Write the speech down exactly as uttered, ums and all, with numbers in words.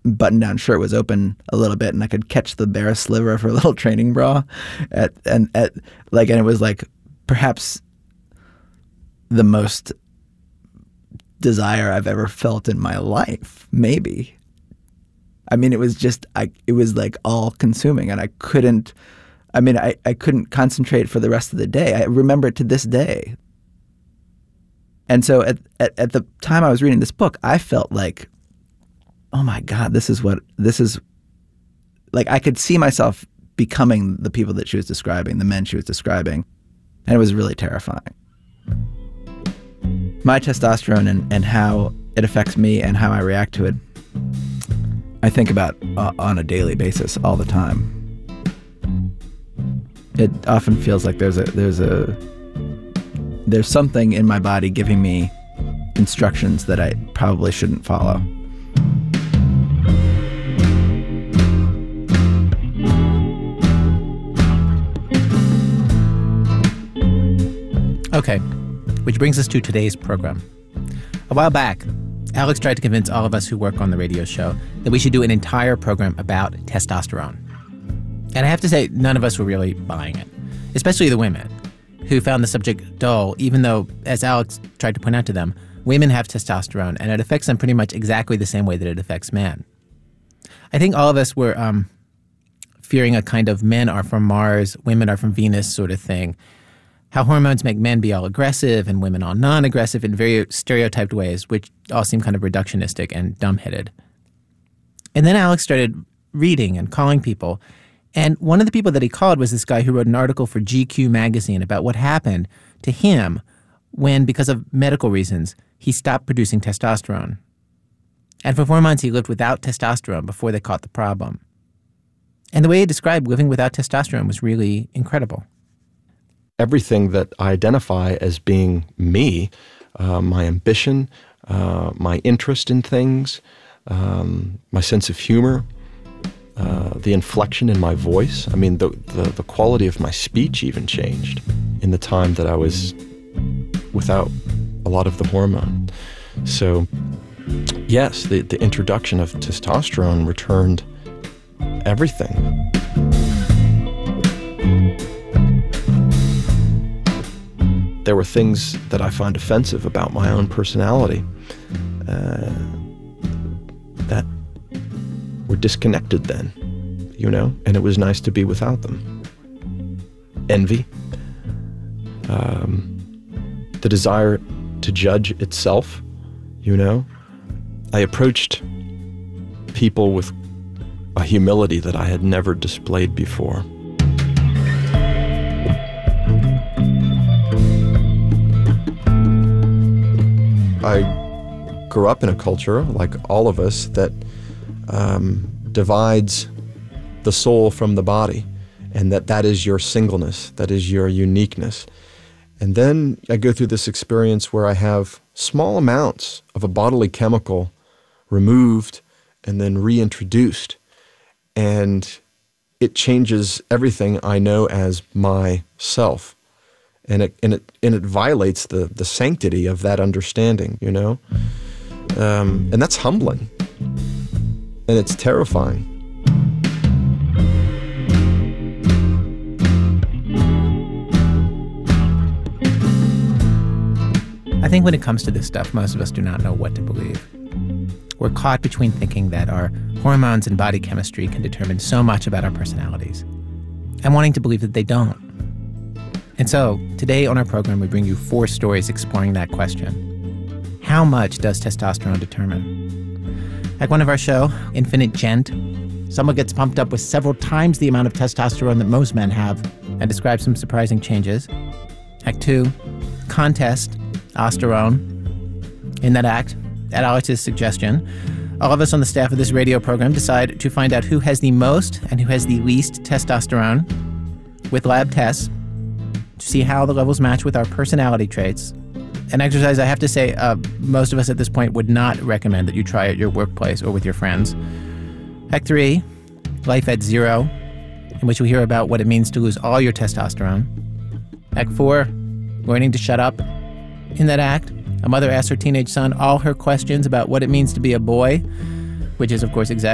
button-down shirt was open a little bit, and I could catch the bare sliver of her little training bra, at and at like, and it was like perhaps the most desire I've ever felt in my life. Maybe. I mean, it was just I. It was like all-consuming, and I couldn't. I mean, I, I couldn't concentrate for the rest of the day. I remember it to this day. And so at, at at the time I was reading this book, I felt like, oh my God, this is what, this is, like I could see myself becoming the people that she was describing, the men she was describing. And it was really terrifying. My testosterone and, and how it affects me and how I react to it, I think about uh, on a daily basis all the time. It often feels like there's a, there's a, there's something in my body giving me instructions that I probably shouldn't follow. Okay, which brings us to today's program. A while back, Alex tried to convince all of us who work on the radio show that we should do an entire program about testosterone. And I have to say, none of us were really buying it, especially the women, who found the subject dull, even though, as Alex tried to point out to them, women have testosterone, and it affects them pretty much exactly the same way that it affects men. I think all of us were um, fearing a kind of men are from Mars, women are from Venus sort of thing. How hormones make men be all aggressive and women all non-aggressive in very stereotyped ways, which all seem kind of reductionistic and dumbheaded. And then Alex started reading and calling people. And one of the people that he called was this guy who wrote an article for G Q magazine about what happened to him when, because of medical reasons, he stopped producing testosterone. And for four months, he lived without testosterone before they caught the problem. And the way he described living without testosterone was really incredible. Everything that I identify as being me, uh, my ambition, uh, my interest in things, um, my sense of humor, uh, the inflection in my voice. I mean, the, the, the quality of my speech even changed in the time that I was without a lot of the hormone. So, yes, the, the introduction of testosterone returned everything. There were things that I find offensive about my own personality uh, that were disconnected then, you know, and it was nice to be without them. Envy, um, the desire to judge itself, you know. I approached people with a humility that I had never displayed before. I grew up in a culture, like all of us, that um, divides the soul from the body, and that that is your singleness, that is your uniqueness. And then I go through this experience where I have small amounts of a bodily chemical removed and then reintroduced, and it changes everything I know as myself. And it and it and it violates the the sanctity of that understanding, you know, um, and that's humbling, and it's terrifying. I think when it comes to this stuff, most of us do not know what to believe. We're caught between thinking that our hormones and body chemistry can determine so much about our personalities, and wanting to believe that they don't. And so, today on our program, we bring you four stories exploring that question. How much does testosterone determine? Like one of our show, Infinite Gent, someone gets pumped up with several times the amount of testosterone that most men have and describes some surprising changes. Act two, Contest, Osterone. In that act, at Alex's suggestion, all of us on the staff of this radio program decide to find out who has the most and who has the least testosterone with lab tests, to see how the levels match with our personality traits. An exercise I have to say uh, most of us at this point would not recommend that you try at your workplace or with your friends. Act three, Life at Zero, in which we hear about what it means to lose all your testosterone. Act four, Learning to Shut Up. In that act, a mother asks her teenage son all her questions about what it means to be a boy, which is, of course, exactly